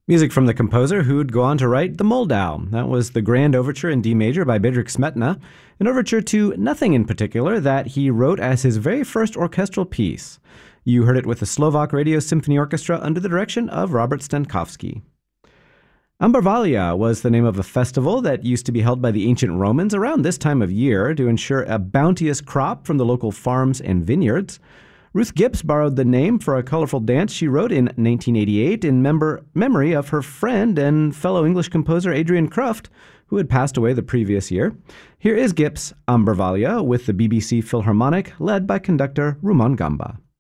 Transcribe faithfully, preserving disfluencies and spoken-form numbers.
Music from the composer who'd go on to write the Moldau. That was the Grand Overture in D major by Bedřich Smetana, an overture to nothing in particular that he wrote as his very first orchestral piece. You heard it with the Slovak Radio Symphony Orchestra under the direction of Robert Stenkovsky. Ambarvalia was the name of a festival that used to be held by the ancient Romans around this time of year to ensure a bounteous crop from the local farms and vineyards. Ruth Gibbs borrowed the name for a colorful dance she wrote in nineteen eighty-eight in member, memory of her friend and fellow English composer Adrian Kruft, who had passed away the previous year. Here is Gibbs' Ambarvalia with the B B C Philharmonic, led by conductor Rumon Gamba.